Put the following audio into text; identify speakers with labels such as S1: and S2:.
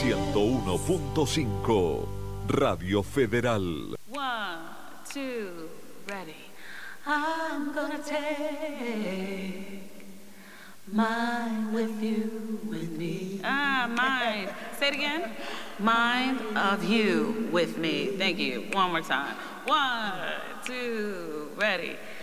S1: 101.5 Radio Federal.
S2: 1, 2, ready. I'm gonna take mine with you, with me. Mine. Say it again. Mind of you with me. Thank you. One more time. 1, 2, ready.